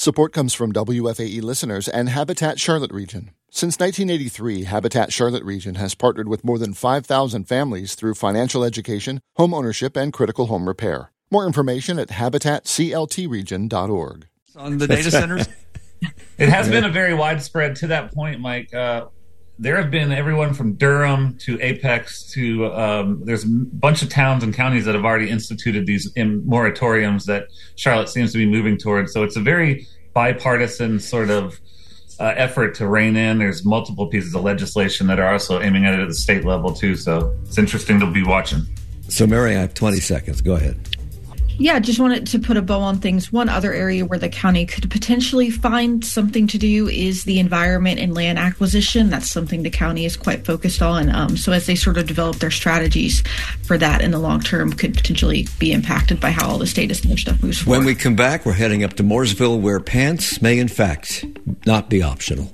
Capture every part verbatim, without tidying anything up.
Support comes from W F A E listeners and Habitat Charlotte Region. Since nineteen eighty-three, Habitat Charlotte Region has partnered with more than five thousand families through financial education, home ownership, and critical home repair. More information at habitat c l t region dot org. On the data centers? It has been a very widespread, to that point, Mike. Uh, there have been everyone from Durham to Apex to um, there's a bunch of towns and counties that have already instituted these in moratoriums that Charlotte seems to be moving towards. So it's a very bipartisan sort of uh, effort to rein in. There's multiple pieces of legislation that are also aiming at it at the state level, too. So it's interesting to be watching. So, Mary, I have twenty seconds. Go ahead. Yeah, just wanted to put a bow on things. One other area where the county could potentially find something to do is the environment and land acquisition. That's something the county is quite focused on. Um, so as they sort of develop their strategies for that in the long term, could potentially be impacted by how all this data center stuff moves forward. When we come back, we're heading up to Mooresville, where pants may, in fact, not be optional.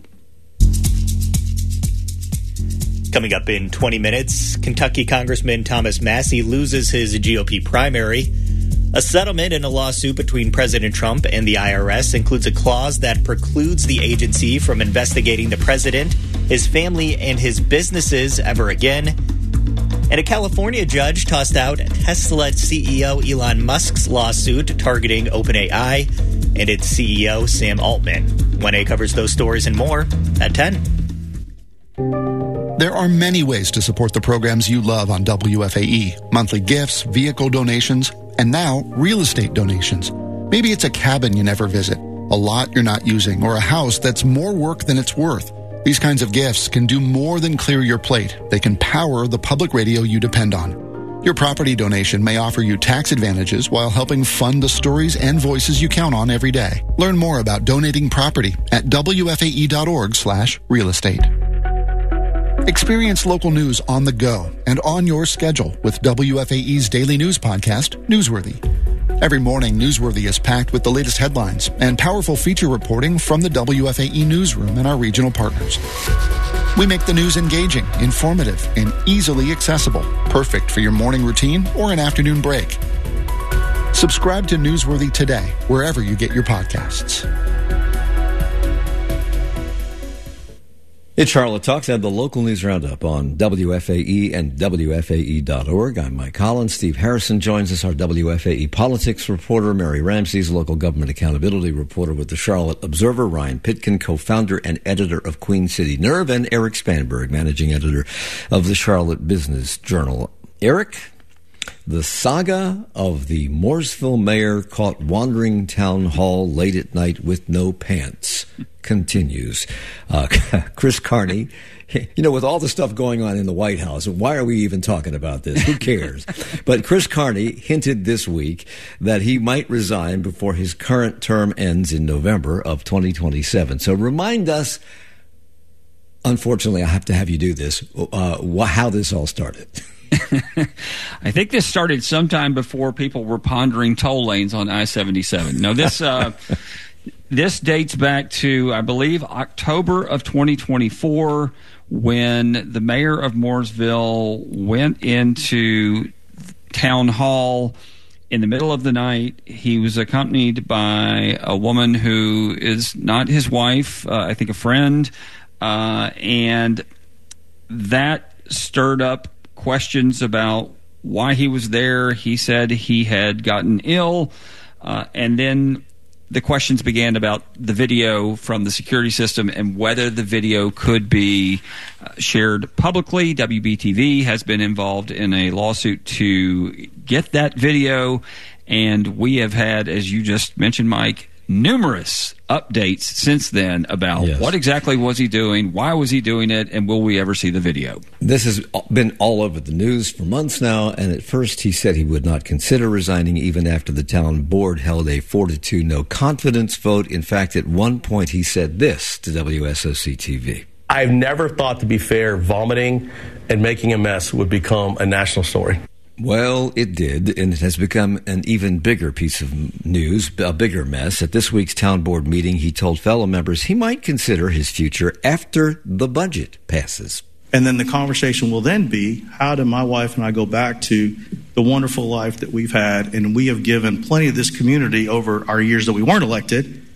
Coming up in twenty minutes, Kentucky Congressman Thomas Massie loses his G O P primary. A settlement in a lawsuit between President Trump and the I R S includes a clause that precludes the agency from investigating the president, his family, and his businesses ever again. And a California judge tossed out Tesla C E O Elon Musk's lawsuit targeting OpenAI and its C E O Sam Altman. one A covers those stories and more at ten. There are many ways to support the programs you love on W F A E. Monthly gifts, vehicle donations, and now real estate donations. Maybe it's a cabin you never visit, a lot you're not using, or a house that's more work than it's worth. These kinds of gifts can do more than clear your plate. They can power the public radio you depend on. Your property donation may offer you tax advantages while helping fund the stories and voices you count on every day. Learn more about donating property at W F A E dot org slash real estate. Experience local news on the go and on your schedule with W F A E's daily news podcast, Newsworthy. Every morning, Newsworthy is packed with the latest headlines and powerful feature reporting from the W F A E newsroom and our regional partners. We make the news engaging, informative, and easily accessible, perfect for your morning routine or an afternoon break. Subscribe to Newsworthy today, wherever you get your podcasts. It's Charlotte Talks. I have the local news roundup on W F A E and W F A E dot org. I'm Mike Collins. Steve Harrison joins us, our W F A E politics reporter. Mary Ramsey's local government accountability reporter with the Charlotte Observer. Ryan Pitkin, co-founder and editor of Queen City Nerve. And Eric Spanberg, managing editor of the Charlotte Business Journal. Eric, the saga of the Mooresville mayor caught wandering town hall late at night with no pants continues. Uh, Chris Carney, you know, with all the stuff going on in the White House, why are we even talking about this? Who cares? But Chris Carney hinted this week that he might resign before his current term ends in November of twenty twenty-seven. So remind us, unfortunately, I have to have you do this, uh, how this all started. I think this started sometime before people were pondering toll lanes on I seventy-seven. No, this uh, this dates back to, I believe, October of twenty twenty-four, when the mayor of Mooresville went into town hall in the middle of the night. He was accompanied by a woman who is not his wife, uh, I think a friend, uh, and that stirred up questions about why he was there. He said he had gotten ill, uh, and then the questions began about the video from the security system and whether the video could be uh, shared publicly. W B T V has been involved in a lawsuit to get that video, and we have had, as you just mentioned, Mike, numerous updates since then about yes. what exactly was he doing, why was he doing it, and will we ever see the video? This has been all over the news for months now, and at first he said he would not consider resigning even after the town board held a four to two no confidence vote. In fact, at one point he said this to W S O C T V. I've never thought, to be fair, vomiting and making a mess would become a national story. Well, it did, and it has become an even bigger piece of news, a bigger mess. At this week's town board meeting, he told fellow members he might consider his future after the budget passes. And then the conversation will then be, how do my wife and I go back to the wonderful life that we've had, and we have given plenty of this community over our years that we weren't elected,